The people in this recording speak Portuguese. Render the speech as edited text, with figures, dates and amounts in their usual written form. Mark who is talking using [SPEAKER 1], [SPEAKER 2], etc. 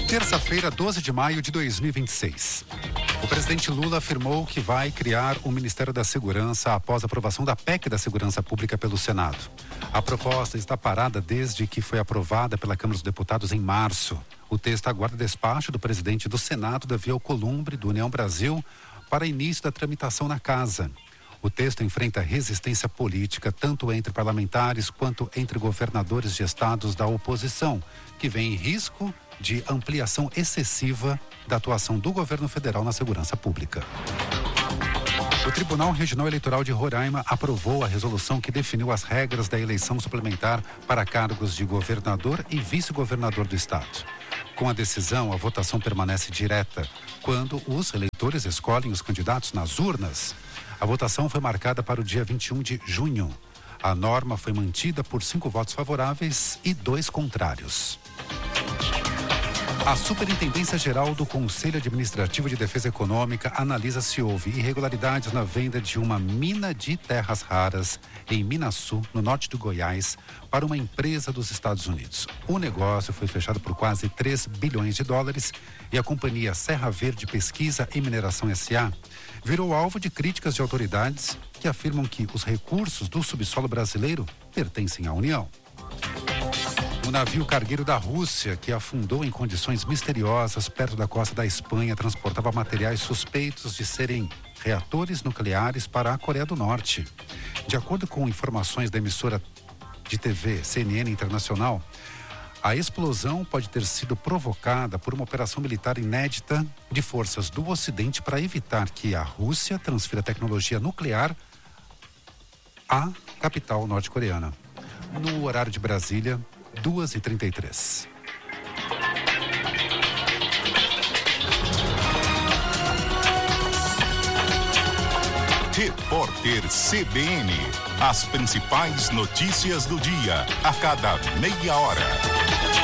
[SPEAKER 1] Terça-feira, 12 de maio de 2026. O presidente Lula afirmou que vai criar o Ministério da Segurança após a aprovação da PEC da Segurança Pública pelo Senado. A proposta está parada desde que foi aprovada pela Câmara dos Deputados em março. O texto aguarda despacho do presidente do Senado, Davi Alcolumbre, do União Brasil, para início da tramitação na Casa. O texto enfrenta resistência política tanto entre parlamentares quanto entre governadores de estados da oposição, que vê em risco de ampliação excessiva da atuação do governo federal na segurança pública. O Tribunal Regional Eleitoral de Roraima aprovou a resolução que definiu as regras da eleição suplementar para cargos de governador e vice-governador do estado. Com a decisão, a votação permanece direta quando os eleitores escolhem os candidatos nas urnas. A votação foi marcada para o dia 21 de junho. A norma foi mantida por 5 votos favoráveis e 2 contrários. A Superintendência Geral do Conselho Administrativo de Defesa Econômica analisa se houve irregularidades na venda de uma mina de terras raras em Minaçu, no norte do Goiás, para uma empresa dos Estados Unidos. O negócio foi fechado por quase 3 bilhões de dólares e a companhia Serra Verde Pesquisa e Mineração S.A. virou alvo de críticas de autoridades que afirmam que os recursos do subsolo brasileiro pertencem à União. O navio cargueiro da Rússia, que afundou em condições misteriosas perto da costa da Espanha, transportava materiais suspeitos de serem reatores nucleares para a Coreia do Norte. De acordo com informações da emissora de TV CNN Internacional, a explosão pode ter sido provocada por uma operação militar inédita de forças do Ocidente para evitar que a Rússia transfira tecnologia nuclear à capital norte-coreana. No horário de Brasília, 2h33.
[SPEAKER 2] Repórter CBN. As principais notícias do dia, a cada meia hora.